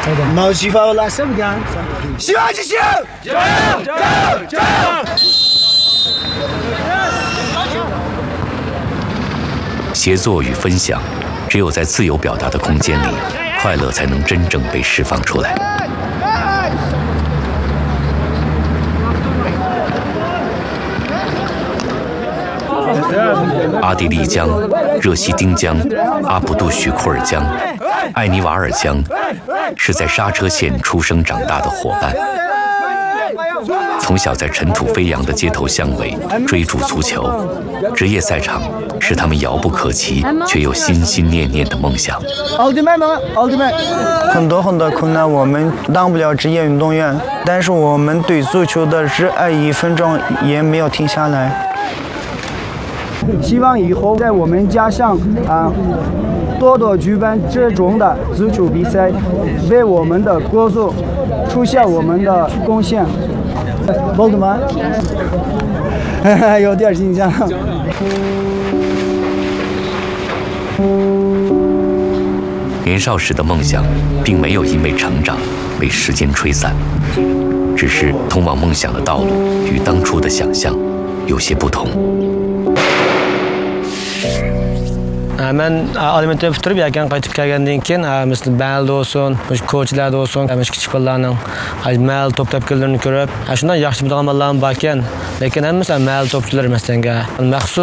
毛细胞来什么干？希望继续！加油！加油！加油！ 协作与分享，只有在自由表达的空间里，快乐才能真正被释放出来。阿地利江、热西丁江、阿卜杜许库尔江、艾尼瓦尔江，是在刹车线出生长大的伙伴。从小在尘土飞扬的街头巷尾追逐足球，职业赛场是他们遥不可及却又心心念念的梦想。 很多困难我们当不了职业运动员，但是我们对足球的热爱1分钟也没有停下来。 希望以后在我们家乡多多举办这种的足球比赛，为我们的国足出现我们的贡献。包子吗？有点紧张。 年少时的梦想，并没有因为成长被时间吹散，只是通往梦想的道路与当初的想象有些不同。 Men alimenti bitirib yakan qaytib kelgandan keyin misli balda olsun, ko'chlarda olsun, kichik bolalarning mal to'plab kelganini ko'rib, shundan yaxshi biladigan bolalar bor ekan, lekin hammasi mal to'pchilar emas.